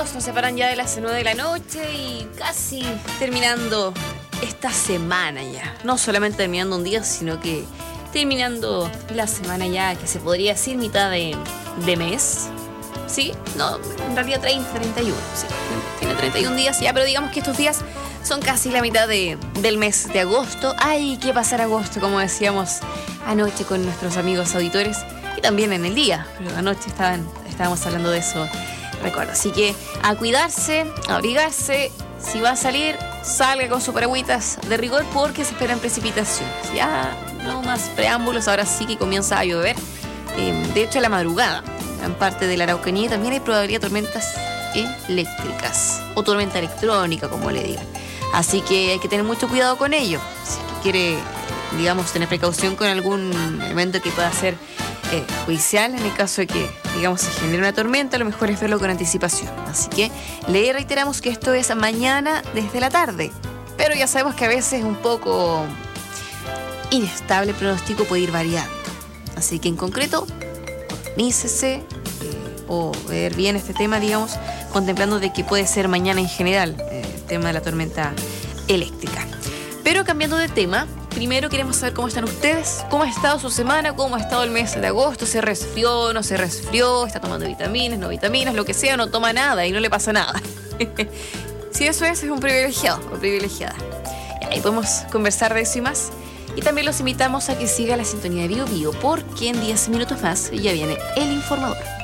minutos nos separan ya de las 9 de la noche y casi terminando esta semana ya. No solamente terminando un día, sino que terminando la semana ya, que se podría decir mitad de mes. ¿Sí? No, en realidad 30, 31. Sí, tiene 31 días ya, pero digamos que estos días son casi la mitad del mes de agosto. Hay que pasar agosto, como decíamos anoche con nuestros amigos auditores. Y también en el día, pero anoche estábamos hablando de eso, recuerdo. Así que a cuidarse, a abrigarse. Si va a salir, salga con sus paragüitas de rigor porque se esperan precipitaciones. Ya no más preámbulos, ahora sí que comienza a llover. De hecho, a la madrugada, en parte de la Araucanía también hay probabilidad de tormentas eléctricas o tormenta electrónica, como le digan. Así que hay que tener mucho cuidado con ello. Si quiere, digamos, tener precaución con algún evento que pueda ser judicial, en el caso de que, digamos, se genere una tormenta, lo mejor es verlo con anticipación. Así que le reiteramos que esto es mañana desde la tarde, pero ya sabemos que a veces es un poco inestable el pronóstico, puede ir variando. Así que en concreto, organícese o ver bien este tema, digamos, contemplando de que puede ser mañana en general el tema de la tormenta eléctrica. Pero cambiando de tema, primero queremos saber cómo están ustedes, cómo ha estado su semana, cómo ha estado el mes de agosto, se resfrió, no se resfrió, está tomando vitaminas, no vitaminas, lo que sea, no toma nada y no le pasa nada. Si eso es un privilegiado o privilegiada. Y ahí podemos conversar de eso y más. Y también los invitamos a que siga la sintonía de Bio Bio, porque en 10 minutos más ya viene el informador.